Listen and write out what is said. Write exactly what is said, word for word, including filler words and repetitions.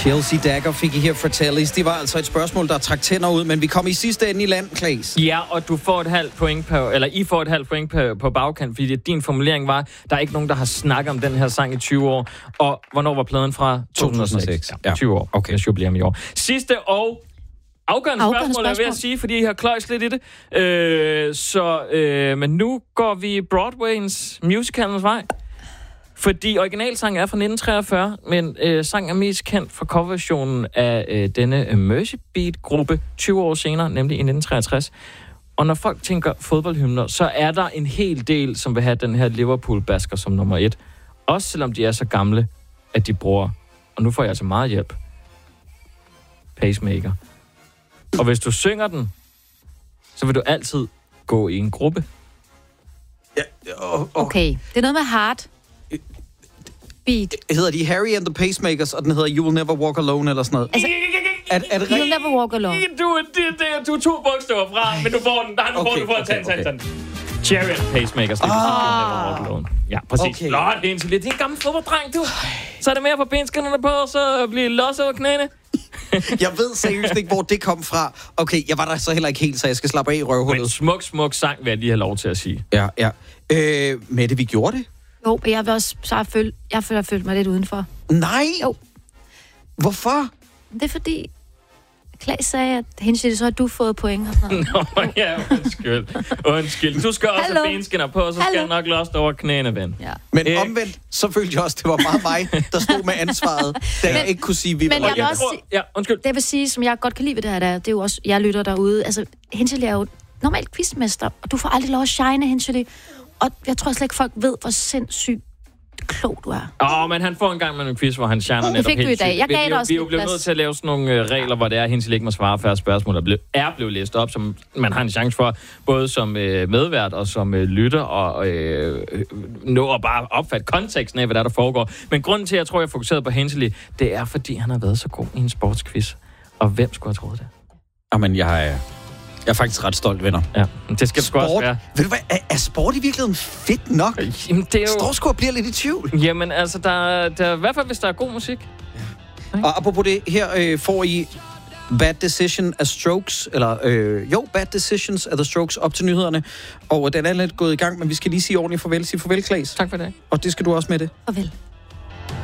Chelsea Dagger fik I her Fratellis. Det var altså et spørgsmål, der trak tænder ud, men vi kom i sidste ende i land, Claes. Ja, og du får et halvt point på, eller I får et halvt point på, på bagkant, fordi din formulering var, der er ikke nogen, der har snakket om den her sang i tyve år. Og hvornår var pladen fra? to tusind og seks. Ja, tyve år. Okay. Jeg jubilæum i år. Sidste og afgørende, afgørende spørgsmål, er jeg ved at sige, fordi I har kløjs lidt i det. Øh, så, øh, men nu går vi Broadwayens musicalens vej. Fordi originalsangen er fra nitten treogfyrre, men øh, sangen er mest kendt for coverversionen af øh, denne uh, Mercy Beat-gruppe tyve år senere, nemlig i nitten treogtres. Og når folk tænker fodboldhymner, så er der en hel del, som vil have den her Liverpool-basker som nummer et. Også selvom de er så gamle, at de bruger, og nu får jeg altså meget hjælp, Pacemaker. Og hvis du synger den, så vil du altid gå i en gruppe. Ja, og, og. Okay, det er noget med heart. Beat. Hedder de Harry and the Pacemakers, og den hedder You Will Never Walk Alone, eller sådan noget? Altså, er, er det You Will Never Walk Alone. Du, det, det, du er to bogstaver fra, men du får den. Der er nu okay, får du for okay, at tage okay. Chariot Pacemakers. Det er ah. You Will Never Walk Alone. Ja, præcis. Okay. Nå, det er en, det er en gammel fodbolddreng, du. Så er det mere på benskinnerne på, så bliver los over knæene. Jeg ved seriøst ikke, hvor det kom fra. Okay, jeg var der så heller ikke helt, så jeg skal slappe af i røvhullet. Men smuk, smuk sang vil jeg lige have lov til at sige. Ja, ja. Øh, Mette, vi gjorde det? Jo, men jeg vil også så jeg følt, jeg føler, jeg følt mig lidt udenfor. Nej! Jo. Hvorfor? Det er fordi, Claes sagde, at hendes så har du fået point og sådan noget. Nå, ja, undskyld. Undskyld. Du skal også Hallo. have benskinner på, så Hallo. skal jeg nok lost over knæene, ven. Ja. Men Æg. omvendt, så følte jeg også, det var meget mig, der stod med ansvaret, da men, jeg ikke kunne sige, vi men var. Men jeg vil også ja, undskyld. Det vil sige, som jeg godt kan lide ved det her, det er jo også, jeg lytter derude. Altså, Henschel er jo normalt quizmester, og du får aldrig lov at shine, Henschel. Og jeg tror slet ikke, folk ved, hvor sindssygt klog du er. Åh, oh, men han får en gang med en quiz, hvor han shiner netop helt sygt. Det fik du i dag. Jeg gav dig også Vi er jo blevet nødt til at lave sådan nogle uh, regler, hvor det er, at Henschel ikke må svare færre spørgsmål, der ble, er blevet læst op, som man har en chance for, både som uh, medvært og som uh, lytter, og uh, nå at bare opfatte konteksten af, hvad der, der foregår. Men grunden til, at jeg tror, jeg fokuserede på Henschel, det er, fordi han har været så god i en sportsquiz. Og hvem skulle have troet det? Jamen, jeg er... Jeg er faktisk ret stolt, venner. Ja, det skal sport, også være. Ved du hvad, er, er sport i virkeligheden fedt nok? Jamen, det er jo... Står sgu og bliver lidt i tvivl. Jamen, altså, der, der, i hvert fald, hvis der er god musik. Ja. Og apropos det, her øh, får I Bad Decision af Strokes, eller øh, jo, Bad Decisions af The Strokes op til nyhederne. Og den er lidt gået i gang, men vi skal lige sige ordentligt farvel. Sig farvel, Claes. Tak for det. Og det skal du også med det. Farvel.